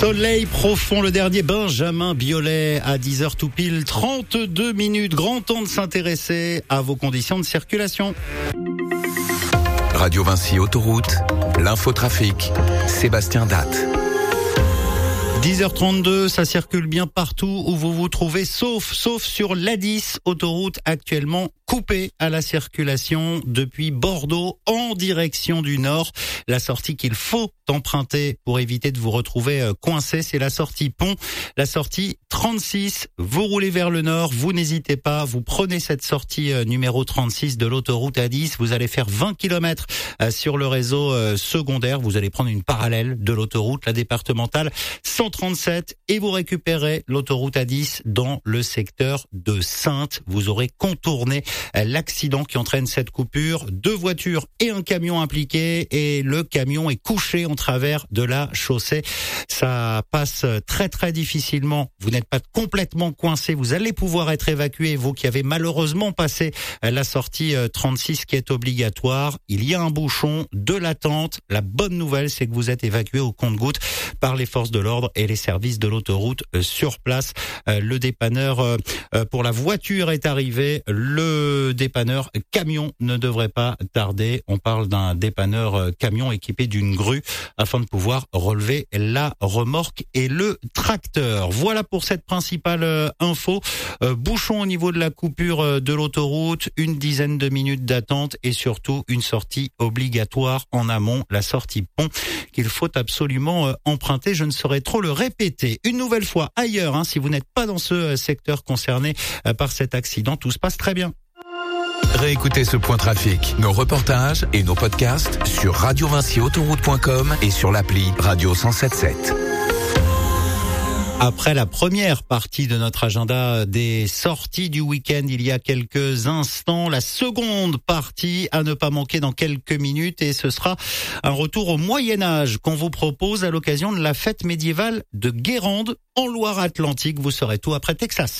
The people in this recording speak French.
Soleil profond, le dernier Benjamin Biolay à 10h tout pile, 32 minutes. Grand temps de s'intéresser à vos conditions de circulation. Radio Vinci Autoroute, l'infotrafic, Sébastien Datte. 10h32, ça circule bien partout où vous vous trouvez, sauf sur l'A10, autoroute actuellement coupée à la circulation depuis Bordeaux en direction du nord. La sortie qu'il faut emprunter pour éviter de vous retrouver coincé, c'est la sortie Pont, la sortie 36. Vous roulez vers le nord, vous n'hésitez pas, vous prenez cette sortie numéro 36 de l'autoroute A10, vous allez faire 20 km sur le réseau secondaire, vous allez prendre une parallèle de l'autoroute, la départementale 137, et vous récupérez l'autoroute A10 dans le secteur de Saintes. Vous aurez contourné l'accident qui entraîne cette coupure. 2 voitures et un camion impliqués, et le camion est couché en travers de la chaussée. Ça passe très très difficilement. Vous n'êtes pas complètement coincé. Vous allez pouvoir être évacué, vous qui avez malheureusement passé la sortie 36 qui est obligatoire. Il y a un bouchon, de l'attente. La bonne nouvelle, c'est que vous êtes évacué au compte-gouttes par les forces de l'ordre et les services de l'autoroute sur place. Le dépanneur pour la voiture est arrivé. Le dépanneur camion ne devrait pas tarder. On parle d'un dépanneur camion équipé d'une grue afin de pouvoir relever la remorque et le tracteur. Voilà pour cette principale info. Bouchon au niveau de la coupure de l'autoroute, une dizaine de minutes d'attente et surtout une sortie obligatoire en amont, la sortie Pont, qu'il faut absolument emprunter. Je ne saurais trop le répéter une nouvelle fois ailleurs, si vous n'êtes pas dans ce secteur concerné par cet accident. Tout se passe très bien. Réécoutez ce point trafic, nos reportages et nos podcasts sur radiovinciautoroute.com et sur l'appli Radio 107.7. Après la première partie de notre agenda des sorties du week-end il y a quelques instants, la seconde partie à ne pas manquer dans quelques minutes, et ce sera un retour au Moyen-Âge qu'on vous propose à l'occasion de la fête médiévale de Guérande en Loire-Atlantique. Vous saurez tout après Texas.